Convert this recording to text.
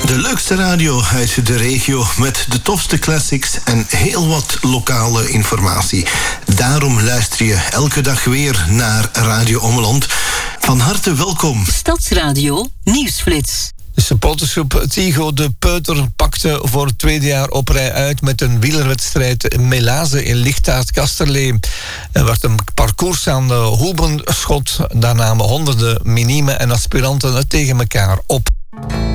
De leukste radio uit de regio met de tofste classics en heel wat lokale informatie. Daarom luister je elke dag weer naar Radio Ommeland. Van harte welkom. Stadsradio Nieuwsflits. De supportersgroep Tigo de Peuter pakte voor het tweede jaar op rij uit met een wielerwedstrijd Melaze in Lichtaert-Kasterlee. Er werd een parcours aan de Hoebenschot. Daar namen honderden minimen en aspiranten het tegen elkaar op.